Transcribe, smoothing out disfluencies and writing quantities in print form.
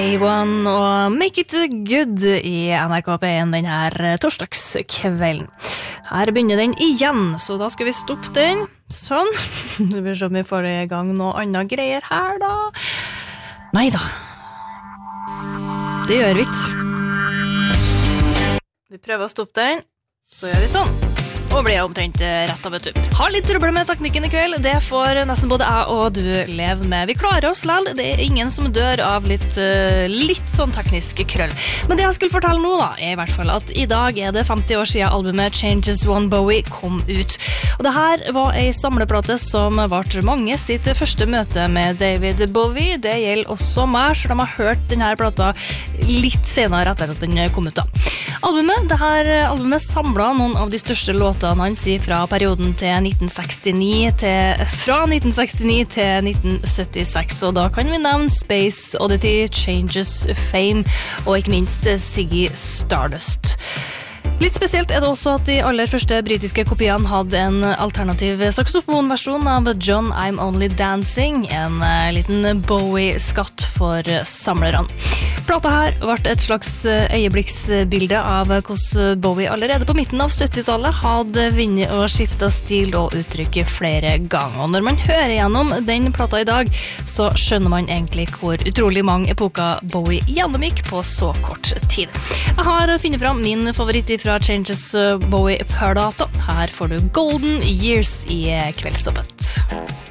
A1 og Make It Good i NRK P1 den her torsdagskvelden. Her begynner den igjen, så da skal vi stoppe den. Sånn. Du vil se om vi får i gang noe annet greier her da. Neida. Det gjør vi ikke. Vi prøver å stoppe den, så gjør vi sånn. Og blir omtrent rett av, vet du. Har litt trøbbel med teknikken i kveld, det får nesten både jeg og du leve med. Vi klarer oss lell, det er ingen som dør av litt sånn teknisk krøll. Men det jeg skulle fortelle nå da, er i hvert fall at i dag er det 50 år siden albumet Changes One Bowie kom ut. Og det her var en samleplate som ble mange sitt første møte med David Bowie. Det gjelder også meg, selv om jeg har hørt denne plata litt senere etter at den kom ut da. Albumet samlet noen av de største låtene han sier fra perioden fra 1969 til 1976, og da kan vi nevne Space Oddity, Changes, Fame og ikke minst Ziggy Stardust. Litt spesielt er det også at de aller første britiske kopiene hadde en alternativ saksofonversjon av John I'm Only Dancing, en liten Bowie-skatt for samlerne. Plata her ble et slags øyeblikksbilde av hvordan Bowie allerede på midten av 70-tallet hadde vunnet og skiftet stil og uttrykk flere ganger. Og når man hører gjennom den plata i dag, så skjønner man egentlig hvor utrolig mange epoker Bowie gjennomgikk på så kort tid. Jeg har funnet fram min favoritt fra Changes Bowie-plata. Her får du Golden Years i kveldsstoppet.